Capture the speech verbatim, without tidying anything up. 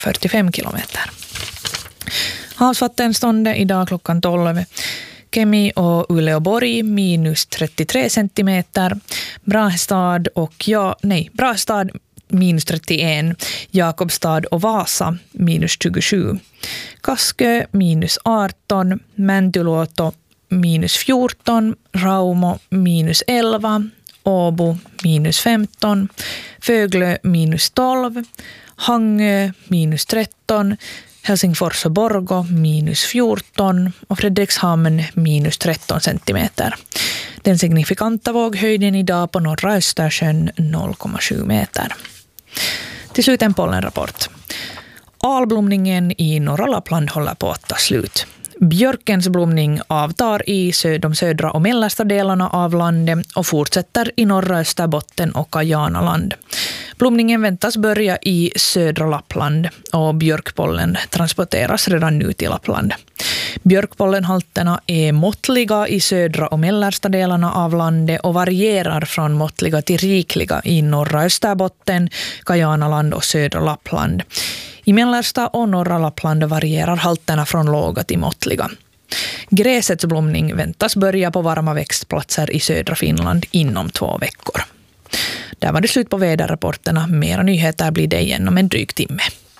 fyrtiofem kilometer. Havsvattenståndet idag klockan tolv. Kemi och Uleåborg minus trettiotre centimeter. Brahestad och ja, nej, Brahestad minus trettioen. Jakobstad och Vasa minus tjugosju. Kaskö minus arton. Mäntyluoto minus fjorton. Raumo minus elva. Åbo minus femton. Föglö minus tolv. Hangö minus tretton. Helsingfors och Borgå minus fjorton och Fredrikshamn minus tretton centimeter. Den signifikanta våghöjden idag på norra Östersjön noll komma sju meter. Till slut en pollenrapport. Alblomningen i norra Lappland håller på att ta slut. Björkens blomning avtar i de södra och mellersta delarna av landet och fortsätter i norra Österbotten och Kajanaland. Blomningen väntas börja i södra Lappland och björkpollen transporteras redan nu till Lappland. Björkpollenhalterna är måttliga i södra och mellersta delarna av landet och varierar från måttliga till rikliga i norra Österbotten, Kajanaland och södra Lappland. I mellersta och norra Lappland varierar halterna från låga till måttliga. Gräsets blomning väntas börja på varma växtplatser i södra Finland inom två veckor. Där var det slut på väderrapporterna. Mera nyheter blir det igen om en dryg timme.